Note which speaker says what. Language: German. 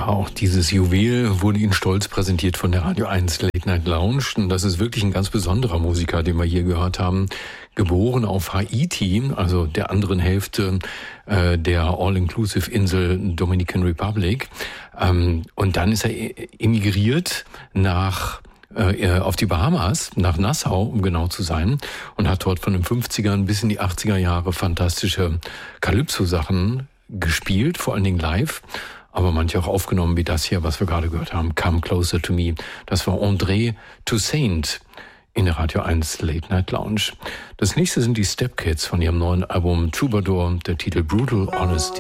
Speaker 1: Ja, auch dieses Juwel wurde Ihnen stolz präsentiert von der Radio 1 Late Night Lounge. Und das ist wirklich ein ganz besonderer Musiker, den wir hier gehört haben. Geboren auf Haiti, also der anderen Hälfte der All-Inclusive-Insel Dominican Republic. Und dann ist er emigriert auf die Bahamas, nach Nassau, um genau zu sein, und hat dort von den 50ern bis in die 80er Jahre fantastische Calypso-Sachen gespielt, vor allen Dingen live, aber manche auch aufgenommen, wie das hier, was wir gerade gehört haben, Come Closer to Me. Das war André Toussaint in der Radio 1 Late Night Lounge. Das nächste sind die Step Kids von ihrem neuen Album Troubadour, der Titel Brutal Honesty.